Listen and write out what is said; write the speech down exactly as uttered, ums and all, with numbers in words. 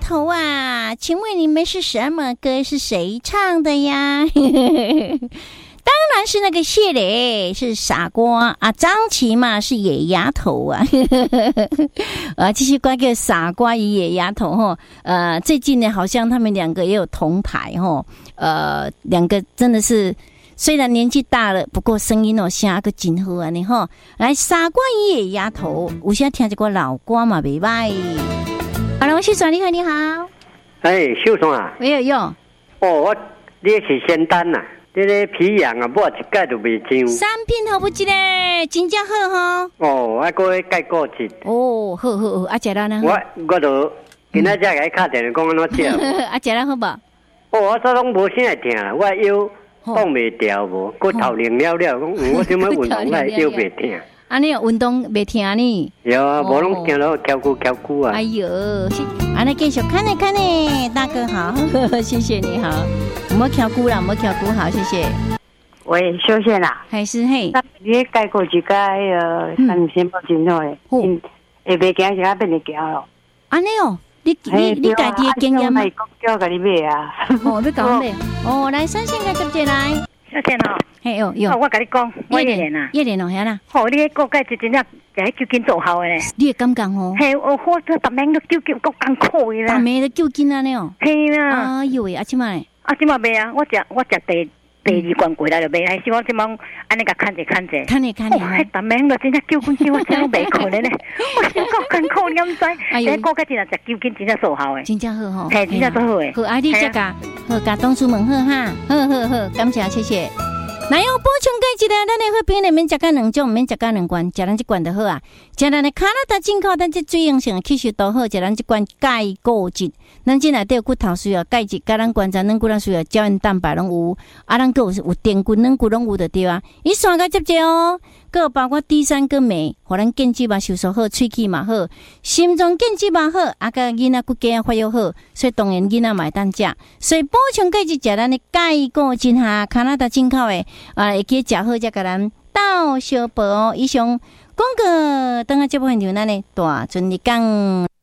头啊，请问你们是什么歌？是谁唱的呀？当然是那个谢磊，是傻瓜啊。张琪嘛是野丫头啊，啊，继续关个傻瓜与野丫头哈。呃，最近呢，好像他们两个也有同台哈。呃，两个真的是虽然年纪大了，不过声音哦像个真好啊，你哈。来，傻瓜与野丫头，有些听这个老歌嘛，袂歹。好了，王秀爽，你好，你好。 哎，秀爽啊， 没有用。 哦，我你是仙丹呐。这个皮痒啊，抹一盖都袂上。 产品好不一个，真正好哈。 哦，我搁盖过一。 哦，好好好，啊，食啦呢？ 我我都今仔只给敲电话讲安怎食。 啊，食啦好无？ 哦，我早拢无啥疼啦，我腰放袂掉无，搁头灵了了，讲我怎么运动来腰袂疼。 啊，你有运动袂疼呢？ 有啊，无拢行路翘骨翘骨啊。 哎呦，啊，那继续看呢看呢，大哥好，谢谢你好，唔好翘骨啦，唔好翘骨好，谢谢。 喂，秀贤啦， 还是嘿， 你改过一个呃，三千八真好诶，嗯，会袂惊是啊变会惊咯。 安尼哦，你你你家己的经验吗？ 叫甲你买啊。 哦，要讲买。哦，来，三线个接接来。 秀贤哦。 嘿哟哟！ 我甲你讲，我叶莲啊， 叶莲哦，遐啦。 吼，你迄个钙质真正在究竟做好诶咧。 你会感觉吼？ 嘿，我我这逐暝都究竟够艰苦诶啦。 逐暝都究竟安尼哦。 嘿啦。 哎呦喂，啊，即摆？ 啊，即摆袂啊，我食我食第第二罐过来就袂，还是我即摆安尼甲看者看者。 看者看者。 迄逐暝都真正究竟我真袂可能咧，我真够艰苦，你毋知？哎呦，个钙真正食究竟真正做好诶。 真正好吼。 嘿，真正做好诶。 好，啊，你这个好，甲董事问好哈，好好好，感谢谢谢。那要补充钙质的，咱的好朋友免食个两种，免食个两罐，食咱这罐就好啊。食咱的加拿大进口，咱这水溶性吸收都好，食咱这罐钙固质，咱这内底有骨头需要钙质，甲咱观察咱骨头需要胶原蛋白拢有，啊，咱个有有电骨，咱骨拢有就对啊。伊酸个接接哦，个包括 D 三跟镁，互咱腱肌嘛收缩好，喙齿嘛好，心脏腱肌嘛好，啊个囡仔骨骼发育好，所以当然囡仔嘛会当食，所以补充钙质食咱的钙固质哈，加拿大进口的。啊，会记食好，才甲咱倒小宝哦。以上广告，等下这部分就咱的大尊你讲。